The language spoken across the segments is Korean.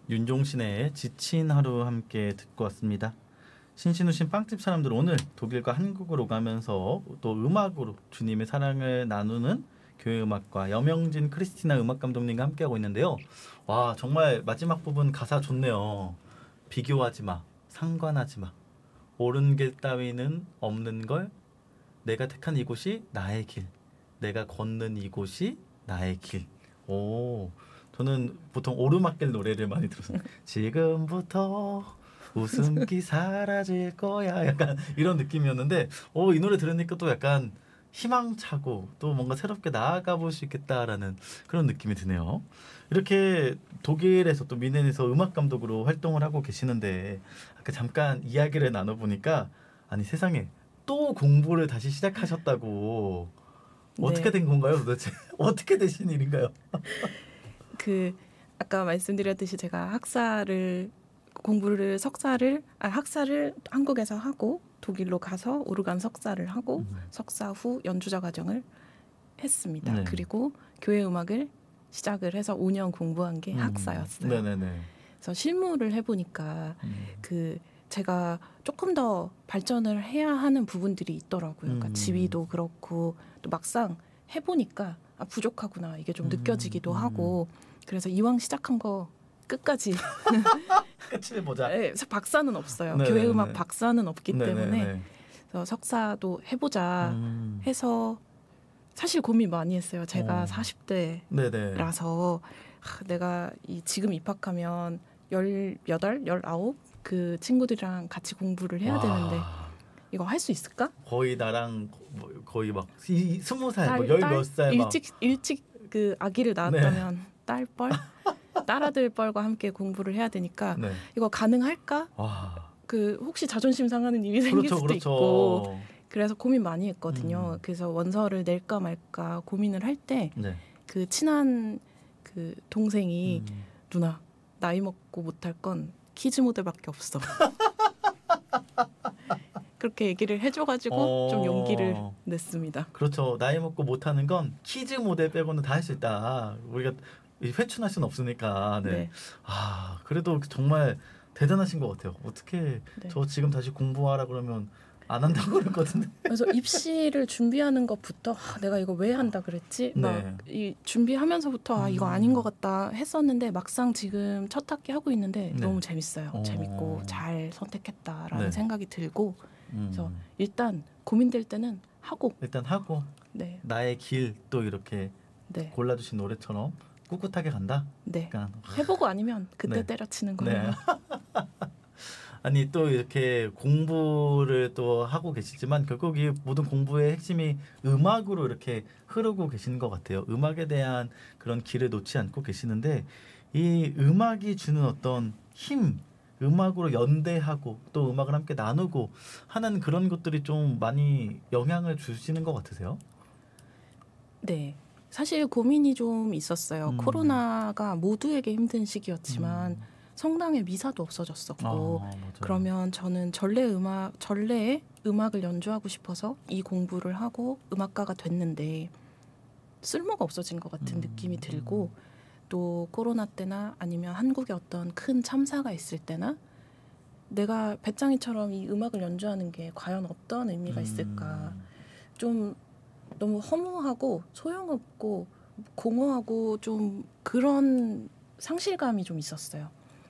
윤종신의 지친 하루 함께 듣고 왔습니다. 신신우신 빵집 사람들 오늘 독일과 한국으로 가면서 또 음악으로 주님의 사랑을 나누는 교회음악과 여명진 크리스티나 음악감독님과 함께하고 있는데요. 와 정말 마지막 부분 가사 좋네요. 비교하지 마, 상관하지 마. 옳은 길 따위는 없는 걸. 내가 택한 이곳이 나의 길. 내가 걷는 이곳이 나의 길. 오, 저는 보통 오르막길 노래를 많이 들었어요. 지금부터 웃음기 사라질 거야. 약간 이런 느낌이었는데, 이 노래 들으니까 또 약간 희망차고 또 뭔가 새롭게 나아가 볼 수 있겠다라는 그런 느낌이 드네요. 이렇게 독일에서 또 미넨에서 음악 감독으로 활동을 하고 계시는데 아까 잠깐 이야기를 나눠보니까 아니 세상에 또 공부를 다시 시작하셨다고. 어떻게 네. 된 건가요 도대체? 어떻게 되신 일인가요? 그 아까 말씀드렸듯이 제가 학사를 한국에서 하고 독일로 가서 오르간 석사를 하고 석사 후 연주자 과정을 했습니다. 네. 그리고 교회 음악을 시작을 해서 5년 공부한 게 학사였어요. 네네네. 그래서 실무를 해보니까 제가 조금 더 발전을 해야 하는 부분들이 있더라고요. 그러니까 지휘도 그렇고 또 막상 해보니까 부족하구나 이게 좀 느껴지기도 하고 그래서 이왕 시작한 거 끝까지 끝을 보자. 네, 박사는 없어요. 네네네. 교회 음악 박사는 없기 네네네. 때문에 그래서 석사도 해보자 해서 사실 고민 많이 했어요. 제가 40대라서 내가 지금 입학하면 18, 19 그 친구들이랑 같이 공부를 해야 되는데 이거 할 수 있을까? 거의 나랑 거의 막 20살, 뭐 10몇 살 막 일찍 그 아기를 낳았다면 딸뻘, 딸아들 뻘과 함께 공부를 해야 되니까 이거 가능할까? 그 혹시 자존심 상하는 일이 생길 수도 있고 그래서 고민 많이 했거든요. 그래서 원서를 낼까 말까 고민을 할 때 그 친한 그 동생이 누나 나이 먹고 못할 건 키즈 모델밖에 없어. 그렇게 얘기를 해줘가지고 좀 용기를 냈습니다. 그렇죠. 나이 먹고 못하는 건 키즈 모델 빼고는 다 할 수 있다. 우리가 회춘할 수는 없으니까. 네. 그래도 정말 대단하신 것 같아요. 어떻게 저 지금 다시 공부하라 그러면 안 한다고 그럴 것 같은데. 그래서 입시를 준비하는 것부터 내가 이거 왜 한다 그랬지? 막 이 준비하면서부터 이거 아닌 것 같다 했었는데 막상 지금 첫 학기 하고 있는데 너무 재밌어요. 재밌고 잘 선택했다라는 생각이 들고 그래서 일단 고민될 때는 일단 하고 나의 길 또 이렇게 골라주신 노래처럼 꿋꿋하게 간다. 네. 해보고 아니면 그때 때려치는 거예요. 아니 또 이렇게 공부를 또 하고 계시지만 결국 이 모든 공부의 핵심이 음악으로 이렇게 흐르고 계시는 것 같아요. 음악에 대한 그런 길을 놓지 않고 계시는데 이 음악이 주는 어떤 힘, 음악으로 연대하고 또 음악을 함께 나누고 하는 그런 것들이 좀 많이 영향을 주시는 것 같으세요? 네. 사실 고민이 좀 있었어요. 코로나가 모두에게 힘든 시기였지만 성당에 미사도 없어졌었고 그러면 저는 전래의 음악을 연주하고 싶어서 이 공부를 하고 음악가가 됐는데 쓸모가 없어진 것 같은 느낌이 들고 또 코로나 때나 아니면 한국에 어떤 큰 참사가 있을 때나 내가 배짱이처럼 이 음악을 연주하는 게 과연 어떤 의미가 있을까 좀 너무 허무하고 소용없고 공허하고 좀 그런 상실감이 좀 있었어요.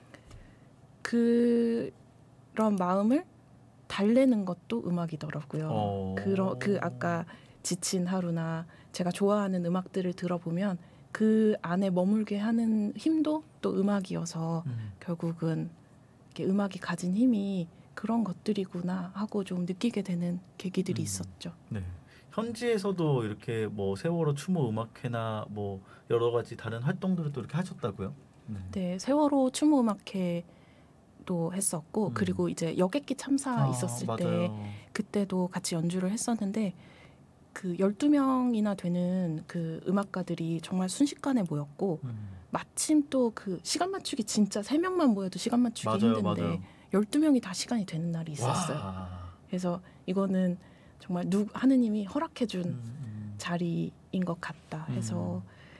그런 마음을 달래는 것도 음악이더라고요. 그 아까 지친 하루나 제가 좋아하는 음악들을 들어보면 그 안에 머물게 하는 힘도 또 음악이어서 결국은 이렇게 음악이 가진 힘이 그런 것들이구나 하고 좀 느끼게 되는 계기들이 있었죠. 네. 현지에서도 이렇게 뭐 세월호 추모 음악회나 뭐 여러 가지 다른 활동들을 또 이렇게 하셨다고요? 네, 세월호 추모 음악회도 했었고 그리고 이제 여객기 참사 있었을 때 그때도 같이 연주를 했었는데 그 12명이나 되는 그 음악가들이 정말 순식간에 모였고 마침 또 그 시간 맞추기 진짜 3명만 모여도 시간 맞추기 힘든데 12명이 다 시간이 되는 날이 있었어요. 그래서 이거는 정말 하느님이 허락해준 자리인 것 같다 해서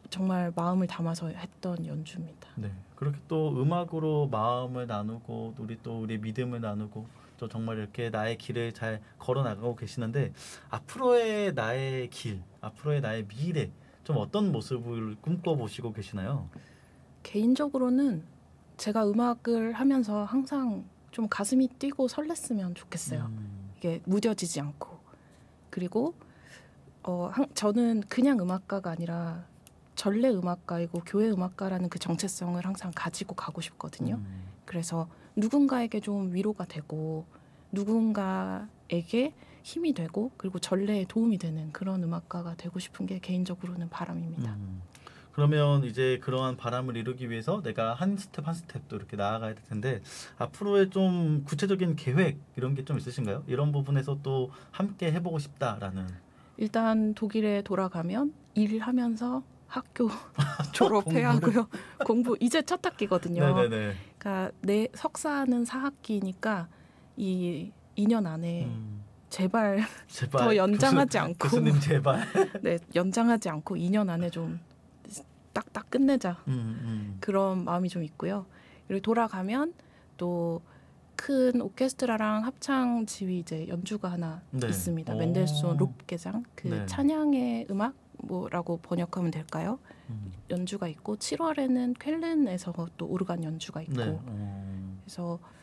정말 마음을 담아서 했던 연주입니다. 네. 그렇게 또 음악으로 마음을 나누고 우리 믿음을 나누고 또 정말 이렇게 나의 길을 잘 걸어 나가고 계시는데 앞으로의 나의 길, 앞으로의 나의 미래 좀 어떤 모습을 꿈꿔 보시고 계시나요? 개인적으로는 제가 음악을 하면서 항상 좀 가슴이 뛰고 설렜으면 좋겠어요. 이게 무뎌지지 않고. 그리고 저는 그냥 음악가가 아니라 전래 음악가이고 교회 음악가라는 그 정체성을 항상 가지고 가고 싶거든요. 그래서 누군가에게 좀 위로가 되고 누군가에게 힘이 되고 그리고 전래에 도움이 되는 그런 음악가가 되고 싶은 게 개인적으로는 바람입니다. 그러면 이제 그러한 바람을 이루기 위해서 내가 한 스텝 한 스텝도 이렇게 나아가야 될 텐데 앞으로의 좀 구체적인 계획 이런 게 좀 있으신가요? 이런 부분에서 또 함께 해보고 싶다라는. 일단 독일에 돌아가면 일하면서 학교 졸업해야 하고요. 공부 이제 첫 학기거든요. 네네네. 그러니까 내 석사는 4학기니까 이 2년 안에 제발 더 연장하지 않고 교수님 제발. 네, 연장하지 않고 2년 안에 좀 딱딱 끝내자. 그런 마음이 좀 있고요. 그리고 돌아가면 또 큰 오케스트라랑 합창 지휘 이제 연주가 하나 네. 있습니다. 오. 멘델소hn 롭게장 그 네. 찬양의 음악 뭐라고 번역하면 될까요? 연주가 있고 7월에는 쾰른에서 또 오르간 연주가 있고 네. 그래서